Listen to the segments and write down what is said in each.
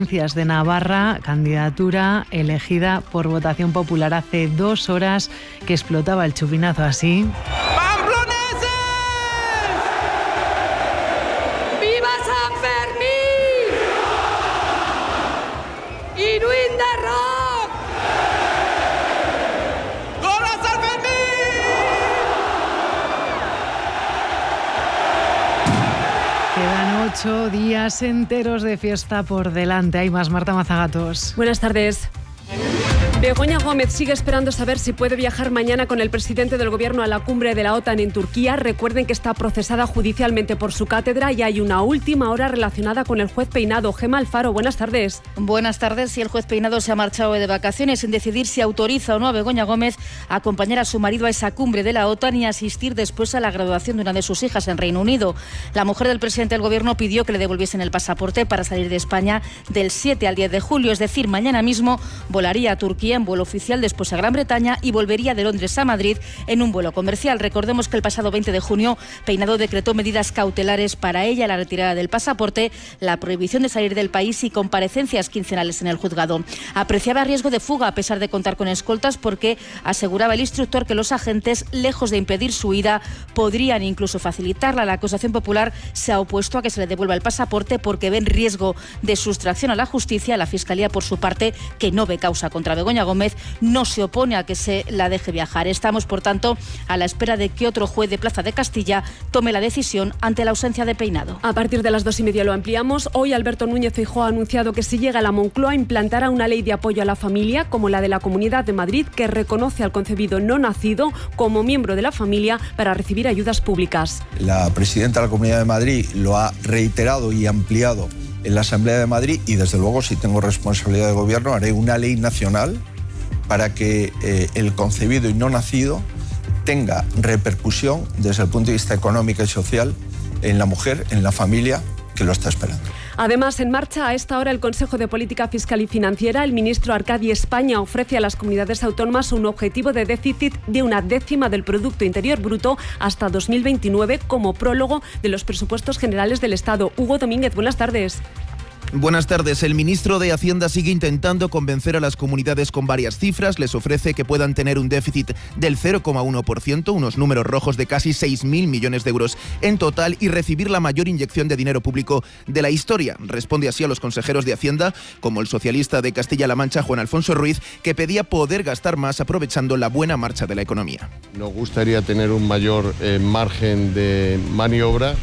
de Navarra, candidatura elegida por votación popular. Hace 2 horas que explotaba el chupinazo así. ¡Pamploneses! ¡Viva San Fermín! ¡Inuit de rock! ¡Gol a San Fermín! Quedan 8 días enteros de fiesta por delante. Hay más. Marta Mazagatos. Buenas tardes. Begoña Gómez sigue esperando saber si puede viajar mañana con el presidente del Gobierno a la cumbre de la OTAN en Turquía. Recuerden que está procesada judicialmente por su cátedra y hay una última hora relacionada con el juez Peinado. Gemma Alfaro, buenas tardes. Buenas tardes. Y el juez Peinado se ha marchado de vacaciones sin decidir si autoriza o no a Begoña Gómez a acompañar a su marido a esa cumbre de la OTAN y asistir después a la graduación de una de sus hijas en Reino Unido. La mujer del presidente del Gobierno pidió que le devolviesen el pasaporte para salir de España del 7 al 10 de julio, es decir, mañana mismo volaría a Turquía en vuelo oficial, después a Gran Bretaña y volvería de Londres a Madrid en un vuelo comercial. Recordemos que el pasado 20 de junio Peinado decretó medidas cautelares para ella, la retirada del pasaporte, la prohibición de salir del país y comparecencias quincenales en el juzgado. Apreciaba riesgo de fuga a pesar de contar con escoltas porque aseguraba el instructor que los agentes, lejos de impedir su huida, podrían incluso facilitarla. La acusación popular se ha opuesto a que se le devuelva el pasaporte porque ven riesgo de sustracción a la justicia. La Fiscalía, por su parte, que no ve causa contra Begoña Gómez, no se opone a que se la deje viajar. Estamos, por tanto, a la espera de que otro juez de Plaza de Castilla tome la decisión ante la ausencia de Peinado. A partir de las 2:30 lo ampliamos. Hoy Alberto Núñez Feijóo ha anunciado que si llega a la Moncloa implantará una ley de apoyo a la familia, como la de la Comunidad de Madrid, que reconoce al concebido no nacido como miembro de la familia para recibir ayudas públicas. La presidenta de la Comunidad de Madrid lo ha reiterado y ampliado en la Asamblea de Madrid y, desde luego, si tengo responsabilidad de gobierno, haré una ley nacional para que el concebido y no nacido tenga repercusión desde el punto de vista económico y social en la mujer, en la familia que lo está esperando. Además, en marcha a esta hora el Consejo de Política Fiscal y Financiera. El ministro Arcadi España ofrece a las comunidades autónomas un objetivo de déficit de 1/10 del Producto Interior Bruto hasta 2029 como prólogo de los presupuestos generales del Estado. Hugo Domínguez, buenas tardes. Buenas tardes. El ministro de Hacienda sigue intentando convencer a las comunidades con varias cifras. Les ofrece que puedan tener un déficit del 0,1%, unos números rojos de casi 6.000 millones de euros en total, y recibir la mayor inyección de dinero público de la historia. Responde así a los consejeros de Hacienda, como el socialista de Castilla-La Mancha, Juan Alfonso Ruiz, que pedía poder gastar más aprovechando la buena marcha de la economía. Nos gustaría tener un mayor margen de maniobra.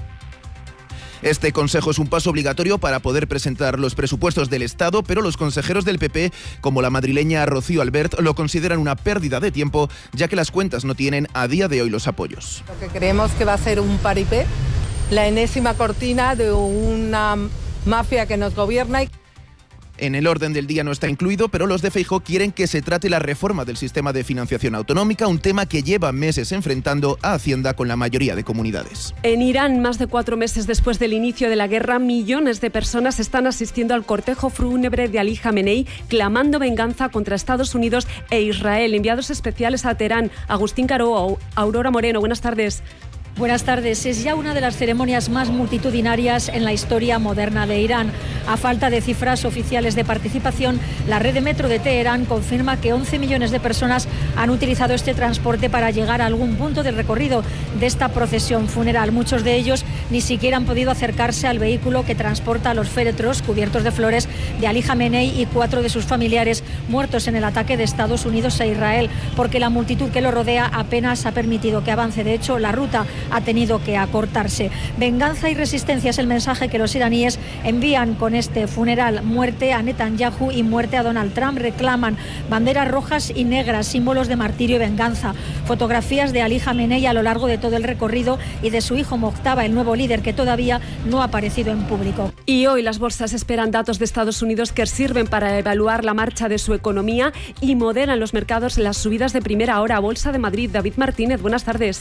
Este consejo es un paso obligatorio para poder presentar los presupuestos del Estado, pero los consejeros del PP, como la madrileña Rocío Albert, lo consideran una pérdida de tiempo, ya que las cuentas no tienen a día de hoy los apoyos. Lo que creemos que va a ser un paripé, la enésima cortina de una mafia que nos gobierna. En el orden del día no está incluido, pero los de Feijóo quieren que se trate la reforma del sistema de financiación autonómica, un tema que lleva meses enfrentando a Hacienda con la mayoría de comunidades. En Irán, más de 4 meses después del inicio de la guerra, millones de personas están asistiendo al cortejo fúnebre de Ali Jamenei, clamando venganza contra Estados Unidos e Israel. Enviados especiales a Teherán, Agustín Caro, Aurora Moreno, buenas tardes. Buenas tardes. Es ya una de las ceremonias más multitudinarias en la historia moderna de Irán. A falta de cifras oficiales de participación, la red de metro de Teherán confirma que 11 millones de personas han utilizado este transporte para llegar a algún punto del recorrido de esta procesión funeral. Muchos de ellos ni siquiera han podido acercarse al vehículo que transporta los féretros cubiertos de flores de Ali Jamenei y 4 de sus familiares muertos en el ataque de Estados Unidos a Israel, porque la multitud que lo rodea apenas ha permitido que avance. De hecho, la ruta ha tenido que acortarse. Venganza y resistencia es el mensaje que los iraníes envían con este funeral. Muerte a Netanyahu y muerte a Donald Trump. Reclaman banderas rojas y negras, símbolos de martirio y venganza. Fotografías de Ali Jamenei a lo largo de todo el recorrido y de su hijo Mojtaba, el nuevo líder que todavía no ha aparecido en público. Y hoy las bolsas esperan datos de Estados Unidos que sirven para evaluar la marcha de su economía y moderan los mercados las subidas de primera hora. Bolsa de Madrid, David Martínez, buenas tardes.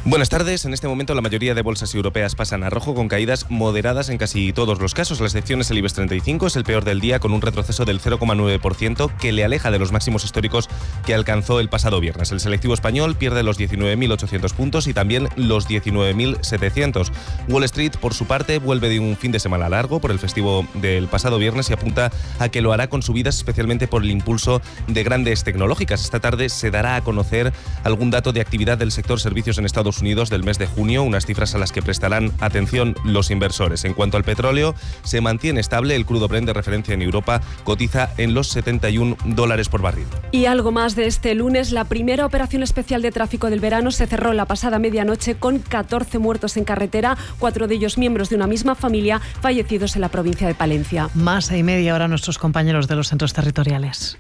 Buenas tardes. En este momento la mayoría de bolsas europeas pasan a rojo con caídas moderadas en casi todos los casos. La excepción es el IBEX 35, es el peor del día con un retroceso del 0,9% que le aleja de los máximos históricos que alcanzó el pasado viernes. El selectivo español pierde los 19.800 puntos y también los 19.700. Wall Street, por su parte, vuelve de un fin de semana largo por el festivo del pasado viernes y apunta a que lo hará con subidas especialmente por el impulso de grandes tecnológicas. Esta tarde se dará a conocer algún dato de actividad del sector servicios en Estados Unidos del mes de junio, unas cifras a las que prestarán atención los inversores. En cuanto al petróleo, se mantiene estable. El crudo Brent de referencia en Europa cotiza en los $71 por barril. Y algo más de este lunes, la primera operación especial de tráfico del verano se cerró la pasada medianoche con 14 muertos en carretera, 4 de ellos miembros de una misma familia, fallecidos en la provincia de Palencia. Más y media hora nuestros compañeros de los centros territoriales.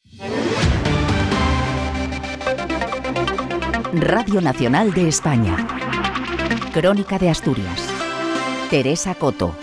Radio Nacional de España. Crónica de Asturias. Teresa Coto.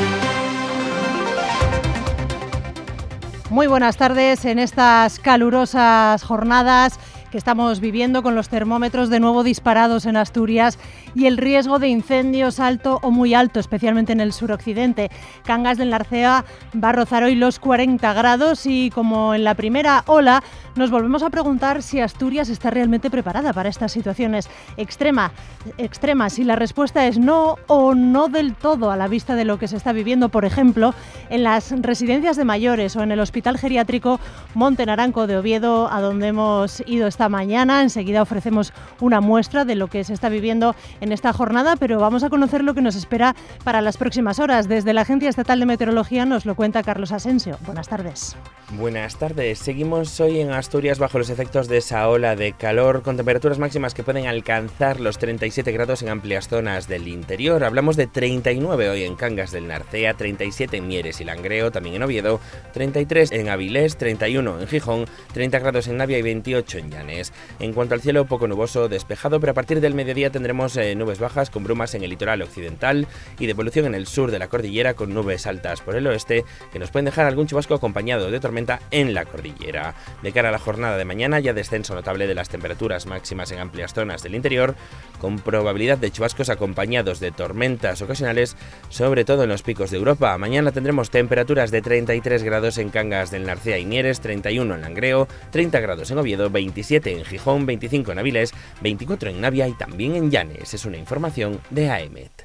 Muy buenas tardes en estas calurosas jornadas que estamos viviendo con los termómetros de nuevo disparados en Asturias y el riesgo de incendios alto o muy alto, especialmente en el suroccidente. Cangas del Narcea va a rozar hoy los 40 grados y, como en la primera ola, nos volvemos a preguntar si Asturias está realmente preparada para estas situaciones extremas. Y la respuesta es no o no del todo, a la vista de lo que se está viviendo, por ejemplo, en las residencias de mayores o en el Hospital Geriátrico Monte Naranco de Oviedo, a donde hemos ido esta mañana. Enseguida ofrecemos una muestra de lo que se está viviendo en esta jornada, pero vamos a conocer lo que nos espera para las próximas horas. Desde la Agencia Estatal de Meteorología nos lo cuenta Carlos Asensio. Buenas tardes. Buenas tardes. Seguimos hoy en Asturias bajo los efectos de esa ola de calor con temperaturas máximas que pueden alcanzar los 37 grados en amplias zonas del interior. Hablamos de 39 hoy en Cangas del Narcea, 37 en Mieres y Langreo, también en Oviedo, 33 en Avilés, 31 en Gijón, 30 grados en Navia y 28 en Llanes. En cuanto al cielo, poco nuboso, despejado, pero a partir del mediodía tendremos nubes bajas con brumas en el litoral occidental y devolución en el sur de la cordillera con nubes altas por el oeste que nos pueden dejar algún chubasco acompañado de tormenta en la cordillera. De cara a la jornada de mañana, ya descenso notable de las temperaturas máximas en amplias zonas del interior, con probabilidad de chubascos acompañados de tormentas ocasionales, sobre todo en los picos de Europa. Mañana tendremos temperaturas de 33 grados en Cangas del Narcea y Mieres, 31 en Langreo, 30 grados en Oviedo, 27 en Gijón, 25 en Avilés, 24 en Navia y también en Llanes. Es una información de AEMET.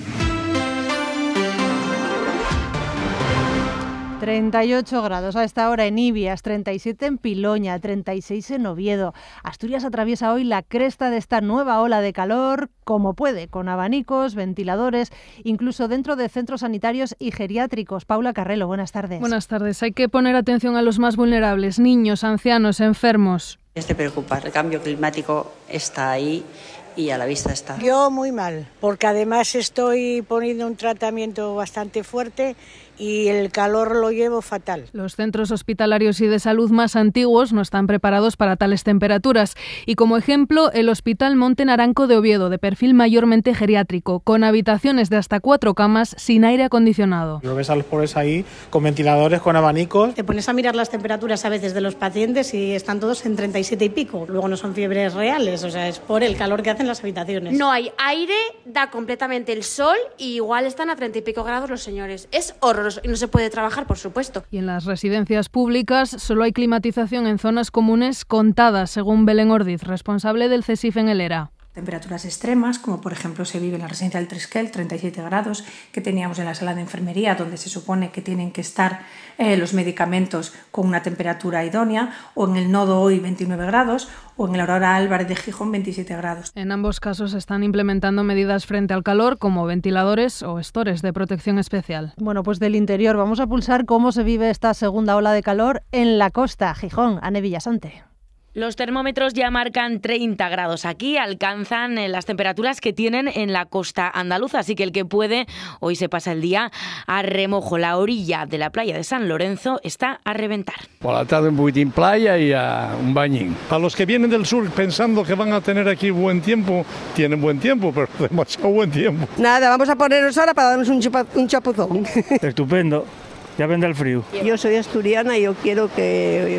38 grados a esta hora en Ibias, 37 en Piloña, 36 en Oviedo. Asturias atraviesa hoy la cresta de esta nueva ola de calor como puede, con abanicos, ventiladores, incluso dentro de centros sanitarios y geriátricos. Paula Carrelo, buenas tardes. Buenas tardes. Hay que poner atención a los más vulnerables, niños, ancianos, enfermos. Es de preocupar, el cambio climático está ahí y a la vista está. Yo muy mal, porque además estoy poniendo un tratamiento bastante fuerte y el calor lo llevo fatal. Los centros hospitalarios y de salud más antiguos no están preparados para tales temperaturas. Y como ejemplo, el Hospital Monte Naranco de Oviedo, de perfil mayormente geriátrico, con habitaciones de hasta 4 camas sin aire acondicionado. Lo ves a los pobres ahí con ventiladores, con abanicos. Te pones a mirar las temperaturas a veces de los pacientes y están todos en 37 y pico. Luego no son fiebres reales, o sea, es por el calor que hacen las habitaciones. No hay aire, da completamente el sol y igual están a 30 y pico grados los señores. Es horroroso. Y no se puede trabajar, por supuesto. Y en las residencias públicas solo hay climatización en zonas comunes contadas, según Belén Ordiz, responsable del CESIF en el ERA. Temperaturas extremas, como por ejemplo se vive en la residencia del Tresquel, 37 grados, que teníamos en la sala de enfermería, donde se supone que tienen que estar los medicamentos con una temperatura idónea, o en el Nodo hoy 29 grados, o en el Aurora Álvarez de Gijón 27 grados. En ambos casos se están implementando medidas frente al calor, como ventiladores o estores de protección especial. Bueno, pues del interior vamos a pulsar cómo se vive esta segunda ola de calor en la costa. Gijón, Ane Villasante. Los termómetros ya marcan 30 grados. Aquí alcanzan las temperaturas que tienen en la costa andaluza, así que el que puede, hoy se pasa el día a remojo. La orilla de la playa de San Lorenzo está a reventar. Por la tarde un poquitín playa y a un bañín. Para los que vienen del sur pensando que van a tener aquí buen tiempo, tienen buen tiempo, pero demasiado buen tiempo. Nada, vamos a ponernos ahora para darnos un chapuzón. Estupendo, ya vendrá el frío. Yo soy asturiana y yo quiero que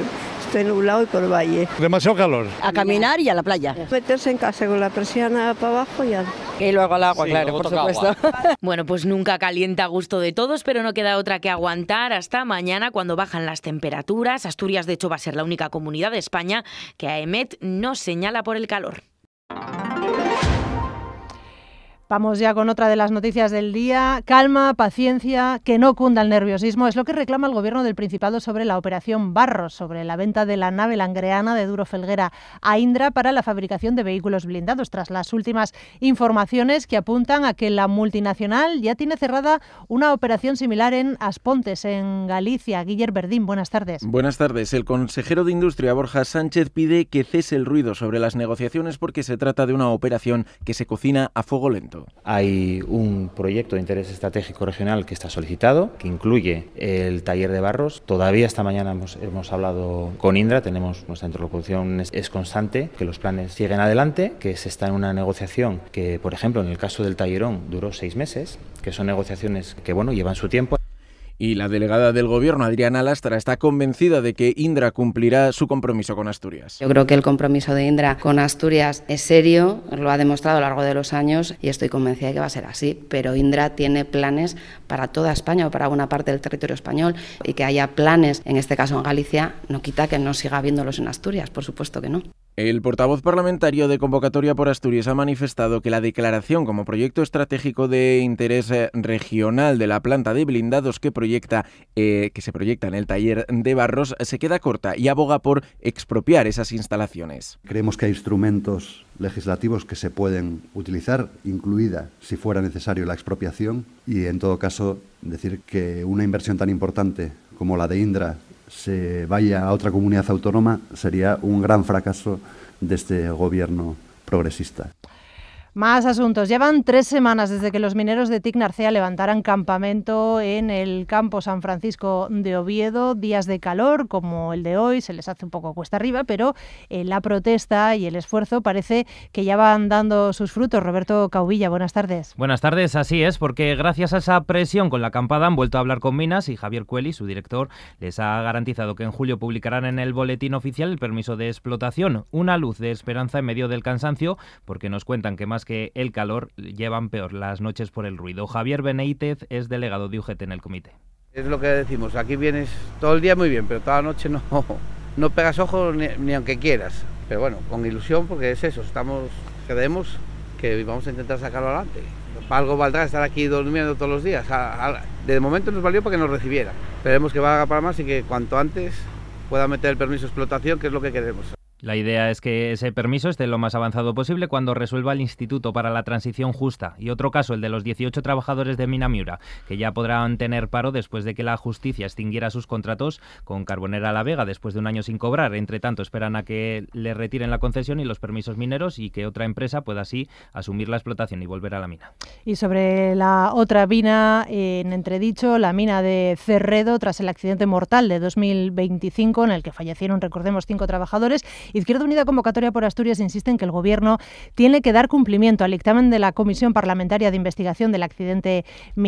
esté nublado y por el valle. Demasiado calor. A caminar y a la playa. Meterse en casa con la persiana para abajo y ya. Y luego al agua, sí, claro, por supuesto. Bueno, pues nunca calienta a gusto de todos, pero no queda otra que aguantar hasta mañana cuando bajan las temperaturas. Asturias, de hecho, va a ser la única comunidad de España que AEMET no señala por el calor. Vamos ya con otra de las noticias del día. Calma, paciencia, que no cunda el nerviosismo. Es lo que reclama el Gobierno del Principado sobre la operación Barros, sobre la venta de la nave langreana de Duro Felguera a Indra para la fabricación de vehículos blindados, tras las últimas informaciones que apuntan a que la multinacional ya tiene cerrada una operación similar en Aspontes, en Galicia. Guillermo Verdín, buenas tardes. Buenas tardes. El consejero de Industria, Borja Sánchez, pide que cese el ruido sobre las negociaciones porque se trata de una operación que se cocina a fuego lento. Hay un proyecto de interés estratégico regional que está solicitado, que incluye el taller de Barros. Todavía esta mañana hemos hablado con Indra, nuestra interlocución es constante, que los planes siguen adelante, que se está en una negociación que, por ejemplo, en el caso del tallerón duró 6 meses, que son negociaciones que llevan su tiempo. Y la delegada del Gobierno, Adriana Lastra, está convencida de que Indra cumplirá su compromiso con Asturias. Yo creo que el compromiso de Indra con Asturias es serio, lo ha demostrado a lo largo de los años y estoy convencida de que va a ser así, pero Indra tiene planes para toda España o para buena parte del territorio español, y que haya planes, en este caso en Galicia, no quita que no siga habiéndolos en Asturias, por supuesto que no. El portavoz parlamentario de Convocatoria por Asturias ha manifestado que la declaración como proyecto estratégico de interés regional de la planta de blindados que se proyecta en el taller de Barros se queda corta y aboga por expropiar esas instalaciones. Creemos que hay instrumentos legislativos que se pueden utilizar, incluida, si fuera necesario, la expropiación, y en todo caso decir que una inversión tan importante como la de Indra se vaya a otra comunidad autónoma sería un gran fracaso de este gobierno progresista. Más asuntos. Llevan 3 semanas desde que los mineros de TIC Narcea levantaran campamento en el campo San Francisco de Oviedo. Días de calor como el de hoy, se les hace un poco cuesta arriba, pero la protesta y el esfuerzo parece que ya van dando sus frutos. Roberto Caubilla, buenas tardes. Buenas tardes, así es, porque gracias a esa presión con la acampada han vuelto a hablar con Minas y Javier Cueli, su director, les ha garantizado que en julio publicarán en el boletín oficial el permiso de explotación. Una luz de esperanza en medio del cansancio, porque nos cuentan que más que el calor llevan peor las noches por el ruido. Javier Benítez es delegado de UGT en el comité. Es lo que decimos, aquí vienes todo el día muy bien, pero toda la noche no pegas ojos ni aunque quieras. Pero bueno, con ilusión, porque es eso, creemos que vamos a intentar sacarlo adelante. Algo valdrá estar aquí durmiendo todos los días. De momento nos valió para que nos recibieran. Esperemos que valga para más y que cuanto antes pueda meter el permiso de explotación, que es lo que queremos. La idea es que ese permiso esté lo más avanzado posible cuando resuelva el Instituto para la Transición Justa. Y otro caso, el de los 18 trabajadores de Mina Miura, que ya podrán tener paro después de que la justicia extinguiera sus contratos con Carbonera La Vega después de un año sin cobrar. Entre tanto, esperan a que le retiren la concesión y los permisos mineros y que otra empresa pueda así asumir la explotación y volver a la mina. Y sobre la otra mina en entredicho, la mina de Cerredo, tras el accidente mortal de 2025 en el que fallecieron, recordemos, 5 trabajadores, Izquierda Unida Convocatoria por Asturias insiste en que el Gobierno tiene que dar cumplimiento al dictamen de la Comisión Parlamentaria de Investigación de ese accidente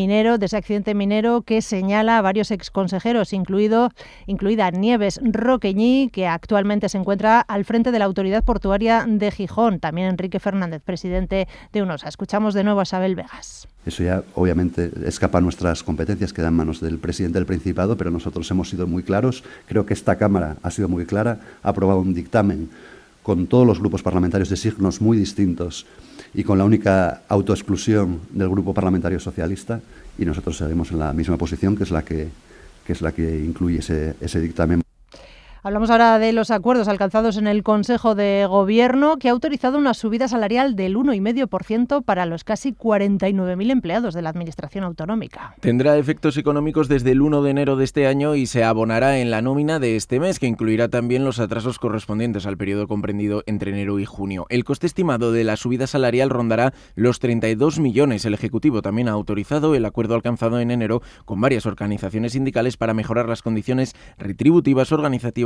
minero que señala a varios exconsejeros, incluida Nieves Roqueñí, que actualmente se encuentra al frente de la Autoridad Portuaria de Gijón. También Enrique Fernández, presidente de UNOSA. Escuchamos de nuevo a Isabel Vegas. Eso ya obviamente escapa a nuestras competencias, queda en manos del presidente del Principado, pero nosotros hemos sido muy claros. Creo que esta Cámara ha sido muy clara, ha aprobado un dictamen con todos los grupos parlamentarios de signos muy distintos y con la única autoexclusión del Grupo Parlamentario Socialista, y nosotros seguimos en la misma posición, que es la que incluye ese dictamen. Hablamos ahora de los acuerdos alcanzados en el Consejo de Gobierno, que ha autorizado una subida salarial del 1,5% para los casi 49.000 empleados de la Administración Autonómica. Tendrá efectos económicos desde el 1 de enero de este año y se abonará en la nómina de este mes, que incluirá también los atrasos correspondientes al periodo comprendido entre enero y junio. El coste estimado de la subida salarial rondará los 32 millones. El Ejecutivo también ha autorizado el acuerdo alcanzado en enero con varias organizaciones sindicales para mejorar las condiciones retributivas, organizativas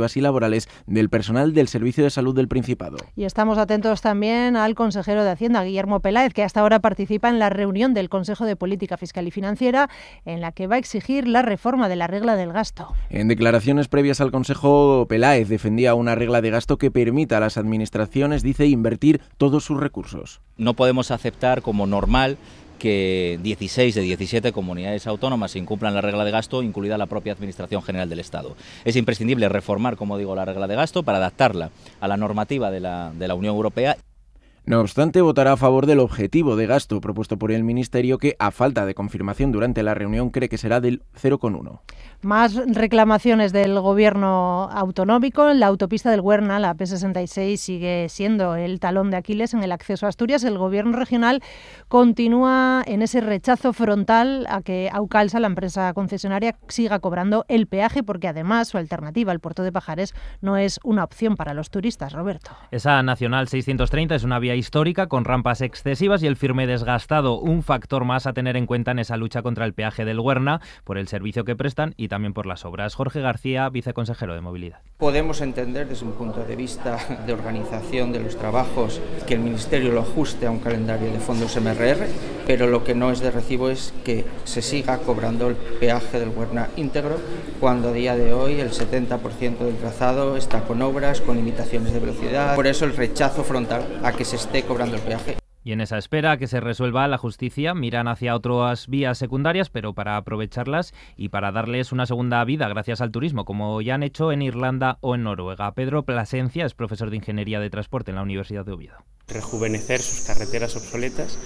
educativas y laborales del personal del Servicio de Salud del Principado. Y estamos atentos también al consejero de Hacienda, Guillermo Peláez, que hasta ahora participa en la reunión del Consejo de Política Fiscal y Financiera, en la que va a exigir la reforma de la regla del gasto. En declaraciones previas al Consejo, Peláez defendía una regla de gasto que permita a las administraciones, dice, invertir todos sus recursos. No podemos aceptar como normal que 16 de 17 comunidades autónomas incumplan la regla de gasto, incluida la propia Administración General del Estado. Es imprescindible reformar, como digo, la regla de gasto para adaptarla a la normativa de la Unión Europea. No obstante, votará a favor del objetivo de gasto propuesto por el Ministerio, que, a falta de confirmación durante la reunión, cree que será del 0,1. Más reclamaciones del Gobierno autonómico. La autopista del Huerna, la P66, sigue siendo el talón de Aquiles en el acceso a Asturias. El Gobierno regional continúa en ese rechazo frontal a que Aucalsa, la empresa concesionaria, siga cobrando el peaje, porque además su alternativa, el puerto de Pajares, no es una opción para los turistas. Roberto. Esa Nacional 630 es una vía histórica con rampas excesivas y el firme desgastado, un factor más a tener en cuenta en esa lucha contra el peaje del Huerna, por el servicio que prestan y también por las obras. Jorge García, viceconsejero de Movilidad. Podemos entender desde un punto de vista de organización de los trabajos que el Ministerio lo ajuste a un calendario de fondos MRR, pero lo que no es de recibo es que se siga cobrando el peaje del Huerna íntegro, cuando a día de hoy el 70% del trazado está con obras, con limitaciones de velocidad. Por eso el rechazo frontal a que se esté cobrando el peaje. Y en esa espera que se resuelva la justicia, miran hacia otras vías secundarias, pero para aprovecharlas y para darles una segunda vida gracias al turismo, como ya han hecho en Irlanda o en Noruega. Pedro Plasencia es profesor de Ingeniería de Transporte en la Universidad de Oviedo. Rejuvenecer sus carreteras obsoletas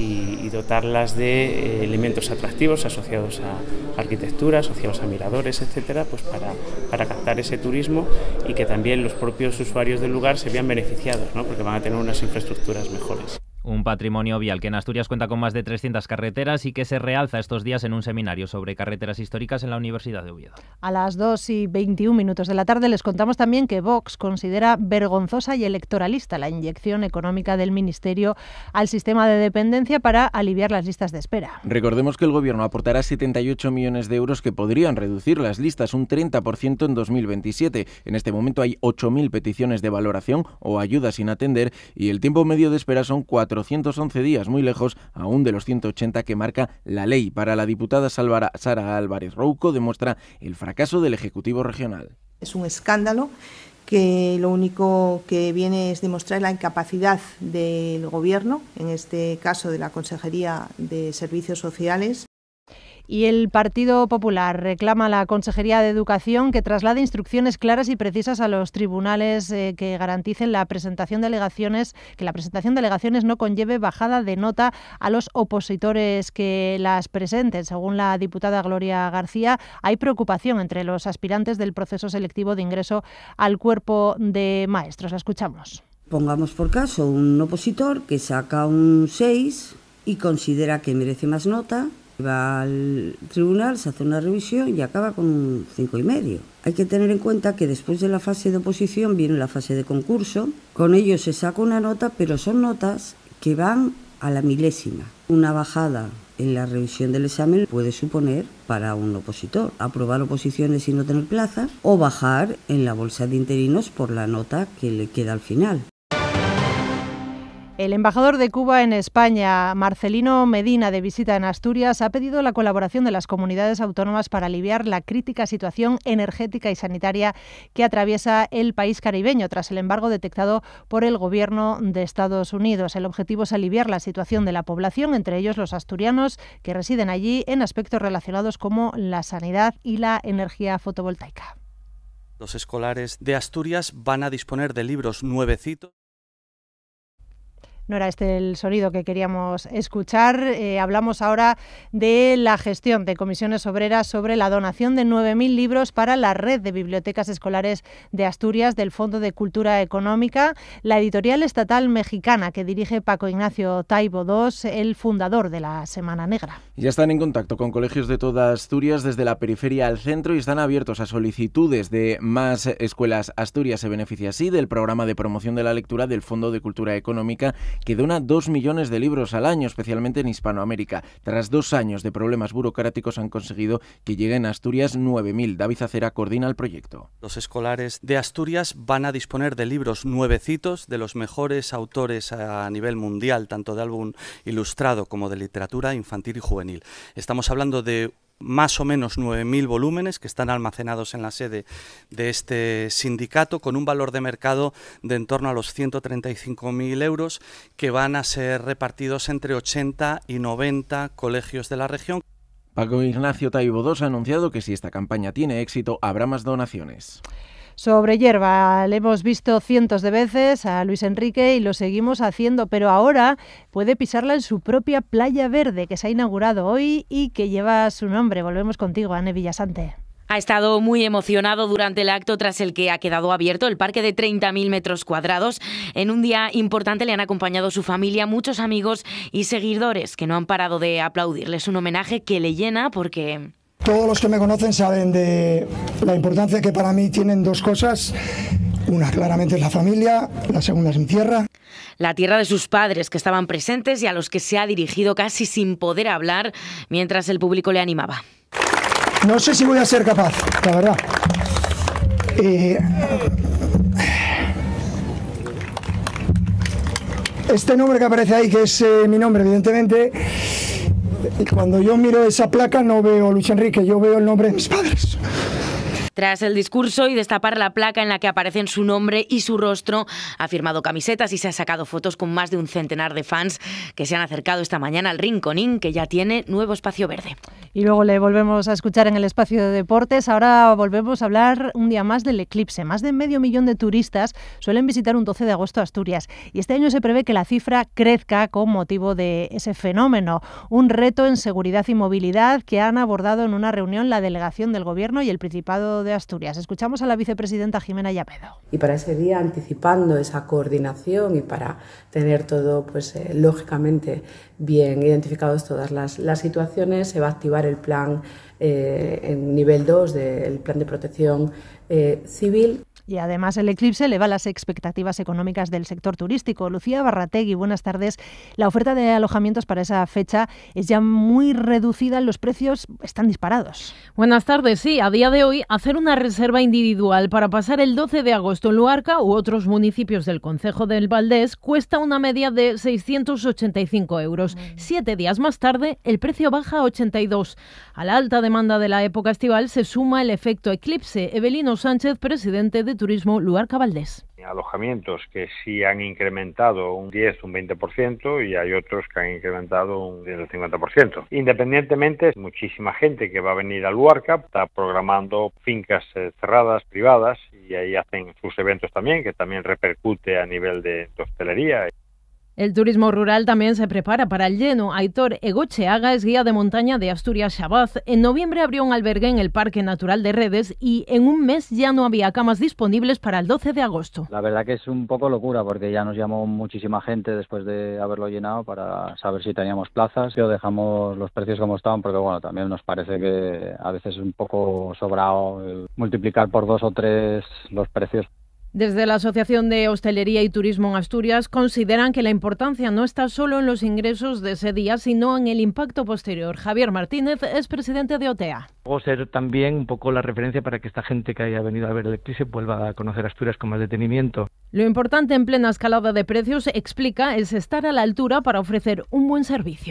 y dotarlas de elementos atractivos asociados a arquitectura, asociados a miradores, etcétera, pues para captar ese turismo y que también los propios usuarios del lugar se vean beneficiados, ¿no? Porque van a tener unas infraestructuras mejores. Un patrimonio vial que en Asturias cuenta con más de 300 carreteras y que se realza estos días en un seminario sobre carreteras históricas en la Universidad de Oviedo. A las 2:21 de la tarde les contamos también que Vox considera vergonzosa y electoralista la inyección económica del Ministerio al sistema de dependencia para aliviar las listas de espera. Recordemos que el Gobierno aportará 78 millones de euros que podrían reducir las listas un 30% en 2027. En este momento hay 8.000 peticiones de valoración o ayuda sin atender y el tiempo medio de espera son 411 días, muy lejos aún de los 180 que marca la ley. Para la diputada Sara Álvarez Rouco demuestra el fracaso del Ejecutivo regional. Es un escándalo que lo único que viene es demostrar la incapacidad del Gobierno, en este caso de la Consejería de Servicios Sociales. Y el Partido Popular reclama a la Consejería de Educación que traslade instrucciones claras y precisas a los tribunales que garanticen la presentación de alegaciones, que la presentación de alegaciones no conlleve bajada de nota a los opositores que las presenten. Según la diputada Gloria García, hay preocupación entre los aspirantes del proceso selectivo de ingreso al cuerpo de maestros. La escuchamos. Pongamos por caso un opositor que saca un 6 y considera que merece más nota. Va al tribunal, se hace una revisión y acaba con un 5,5. Hay que tener en cuenta que después de la fase de oposición viene la fase de concurso. Con ello se saca una nota, pero son notas que van a la milésima. Una bajada en la revisión del examen puede suponer para un opositor aprobar oposiciones y no tener plaza o bajar en la bolsa de interinos por la nota que le queda al final. El embajador de Cuba en España, Marcelino Medina, de visita en Asturias, ha pedido la colaboración de las comunidades autónomas para aliviar la crítica situación energética y sanitaria que atraviesa el país caribeño tras el embargo detectado por el Gobierno de Estados Unidos. El objetivo es aliviar la situación de la población, entre ellos los asturianos que residen allí, en aspectos relacionados como la sanidad y la energía fotovoltaica. Los escolares de Asturias van a disponer de libros nuevecitos. No era este el sonido que queríamos escuchar. Hablamos ahora de la gestión de Comisiones Obreras sobre la donación de 9.000 libros para la red de bibliotecas escolares de Asturias del Fondo de Cultura Económica. La editorial estatal mexicana que dirige Paco Ignacio Taibo II, el fundador de la Semana Negra. Ya están en contacto con colegios de toda Asturias, desde la periferia al centro, y están abiertos a solicitudes de más escuelas. Asturias se beneficia así del programa de promoción de la lectura del Fondo de Cultura Económica, que dona 2 millones de libros al año, especialmente en Hispanoamérica. Tras 2 años de problemas burocráticos han conseguido que lleguen a Asturias 9.000. David Acera coordina el proyecto. Los escolares de Asturias van a disponer de libros nuevecitos de los mejores autores a nivel mundial, tanto de álbum ilustrado como de literatura infantil y juvenil. Estamos hablando de más o menos 9.000 volúmenes que están almacenados en la sede de este sindicato, con un valor de mercado de en torno a los 135.000 euros, que van a ser repartidos entre 80 y 90 colegios de la región. Paco Ignacio Taibo II ha anunciado que si esta campaña tiene éxito, habrá más donaciones. Sobre hierba, le hemos visto cientos de veces a Luis Enrique y lo seguimos haciendo, pero ahora puede pisarla en su propia playa verde, que se ha inaugurado hoy y que lleva su nombre. Volvemos contigo, Ane Villasante. Ha estado muy emocionado durante el acto tras el que ha quedado abierto el parque de 30.000 metros cuadrados. En un día importante le han acompañado su familia, muchos amigos y seguidores que no han parado de aplaudirles. Un homenaje que le llena porque... Todos los que me conocen saben de la importancia que para mí tienen dos cosas. Una claramente es la familia, la segunda es mi tierra. La tierra de sus padres que estaban presentes y a los que se ha dirigido casi sin poder hablar mientras el público le animaba. No sé si voy a ser capaz, la verdad. Este nombre que aparece ahí, que es mi nombre, evidentemente, cuando yo miro esa placa no veo Luis Enrique, yo veo el nombre de mis padres. Tras el discurso y destapar la placa en la que aparecen su nombre y su rostro, ha firmado camisetas y se ha sacado fotos con más de un centenar de fans que se han acercado esta mañana al Rinconín, que ya tiene nuevo espacio verde. Y luego le volvemos a escuchar en el espacio de deportes. Ahora volvemos a hablar un día más del eclipse. Más de 500.000 de turistas suelen visitar un 12 de agosto Asturias. Y este año se prevé que la cifra crezca con motivo de ese fenómeno. Un reto en seguridad y movilidad que han abordado en una reunión la delegación del Gobierno y el Principado de Asturias. Escuchamos a la vicepresidenta Jimena Llapedo. Y para ese día, anticipando esa coordinación y para tener todo, lógicamente, bien identificados todas las situaciones, se va a activar el plan en nivel 2 del plan de protección civil. Y además el eclipse eleva las expectativas económicas del sector turístico. Lucía Barrategui, buenas tardes. La oferta de alojamientos para esa fecha es ya muy reducida, los precios están disparados. Buenas tardes, sí. A día de hoy, hacer una reserva individual para pasar el 12 de agosto en Luarca u otros municipios del concejo del Valdés cuesta una media de 685 euros. 7 días más tarde, el precio baja a 82. A la alta demanda de la época estival se suma el efecto eclipse. Evelino Sánchez, presidente de Turismo Luarca Valdés. Alojamientos que sí han incrementado un 10, un 20% y hay otros que han incrementado un 10 o 50%. Independientemente, muchísima gente que va a venir a Luarca está programando fincas cerradas, privadas, y ahí hacen sus eventos también, que también repercute a nivel de hostelería. El turismo rural también se prepara para el lleno. Aitor Egocheaga es guía de montaña de Asturias Shabaz. En noviembre abrió un albergue en el Parque Natural de Redes y en un mes ya no había camas disponibles para el 12 de agosto. La verdad que es un poco locura porque ya nos llamó muchísima gente después de haberlo llenado para saber si teníamos plazas. Pero dejamos los precios como estaban porque también nos parece que a veces es un poco sobrado el multiplicar por 2 o 3 los precios. Desde la Asociación de Hostelería y Turismo en Asturias consideran que la importancia no está solo en los ingresos de ese día, sino en el impacto posterior. Javier Martínez es presidente de OTEA. Luego ser también un poco la referencia para que esta gente que haya venido a ver el eclipse vuelva a conocer Asturias con más detenimiento. Lo importante en plena escalada de precios, explica, es estar a la altura para ofrecer un buen servicio.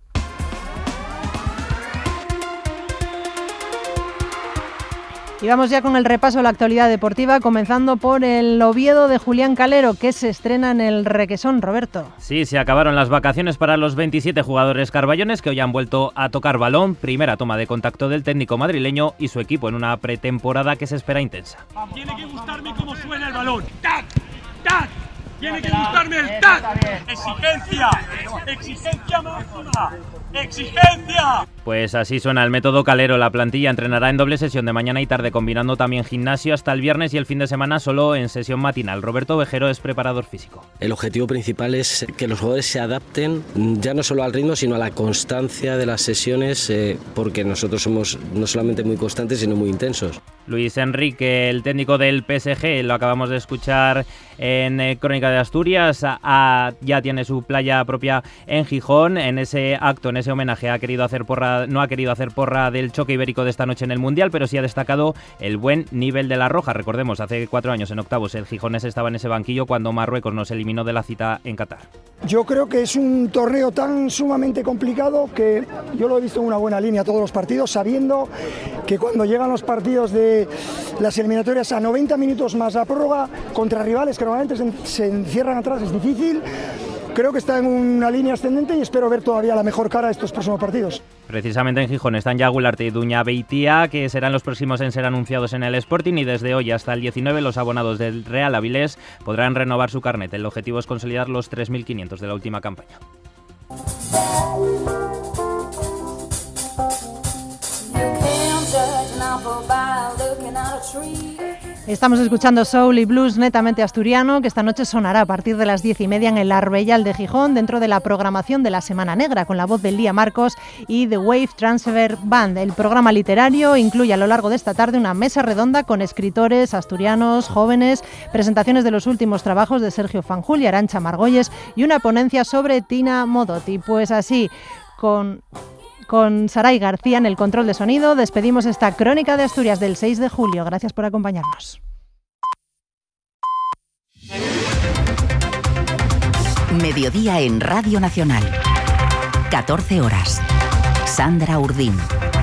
Y vamos ya con el repaso de la actualidad deportiva, comenzando por el Oviedo de Julián Calero, que se estrena en el Requesón. Roberto. Sí, se acabaron las vacaciones para los 27 jugadores carballones que hoy han vuelto a tocar balón. Primera toma de contacto del técnico madrileño y su equipo en una pretemporada que se espera intensa. Tiene que gustarme cómo suena el balón. ¡Tac! ¡Tac! Tiene que gustarme el tac. Exigencia. Exigencia máxima. ¡Exigencia! Pues así suena el método Calero. La plantilla entrenará en doble sesión de mañana y tarde, combinando también gimnasio hasta el viernes y el fin de semana solo en sesión matinal. Roberto Vejero es preparador físico. El objetivo principal es que los jugadores se adapten ya no solo al ritmo, sino a la constancia de las sesiones, porque nosotros somos no solamente muy constantes, sino muy intensos. Luis Enrique, el técnico del PSG, lo acabamos de escuchar en Crónica de Asturias, ya tiene su playa propia en Gijón. En ese acto, en ese homenaje, no ha querido hacer porra del choque ibérico de esta noche en el Mundial, pero sí ha destacado el buen nivel de la Roja. Recordemos, hace 4 años en octavos el gijonés estaba en ese banquillo cuando Marruecos nos eliminó de la cita en Qatar. Yo creo que es un torneo tan sumamente complicado que yo lo he visto en una buena línea todos los partidos, sabiendo que cuando llegan los partidos de las eliminatorias a 90 minutos más la prórroga contra rivales que normalmente se encierran atrás es difícil. Creo que está en una línea ascendente y espero ver todavía la mejor cara de estos próximos partidos. Precisamente en Gijón están Yago Ugarte y Duña Beitia, que serán los próximos en ser anunciados en el Sporting, y desde hoy hasta el 19 los abonados del Real Avilés podrán renovar su carnet. El objetivo es consolidar los 3.500 de la última campaña. Estamos escuchando soul y blues netamente asturiano, que esta noche sonará a partir de las 10:30 en el Arbellal de Gijón, dentro de la programación de la Semana Negra, con la voz de Lía Marcos y The Wave Transfer Band. El programa literario incluye a lo largo de esta tarde una mesa redonda con escritores asturianos, jóvenes, presentaciones de los últimos trabajos de Sergio Fanjul y Arantxa Margolles y una ponencia sobre Tina Modotti. Pues así, con Saray García en el control de sonido, despedimos esta Crónica de Asturias del 6 de julio. Gracias por acompañarnos. Mediodía en Radio Nacional. 14 horas. Sandra Urdín.